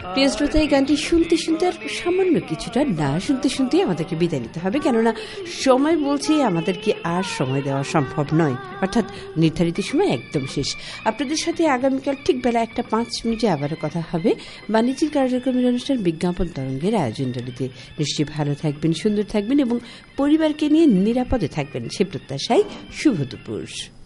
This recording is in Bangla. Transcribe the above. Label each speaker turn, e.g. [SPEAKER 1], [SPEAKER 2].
[SPEAKER 1] প্রিয় শ্রোতা, এই গানটি শুনতে শুনতে আর সামান্য কিছুটা না শুনতে শুনতে আমাদেরকে বিদায় নিতে হবে, কেননা সময় বলছে আমাদেরকে আর সময় দেওয়া সম্ভব নয়, অর্থাৎ নির্ধারিত সময় একদম শেষ। আপনাদের সাথে আগামীকাল ঠিক বেলা 1:05 আবারও কথা হবে বাণিজ্যিক কার্যক্রমের অনুষ্ঠান বিজ্ঞাপন তরঙ্গের আয়োজনডালিতে। নিশ্চয়ই ভালো থাকবেন, সুন্দর থাকবেন এবং পরিবারকে নিয়ে নিরাপদে থাকবেন, সে প্রত্যাশায় শুভ দুপুর।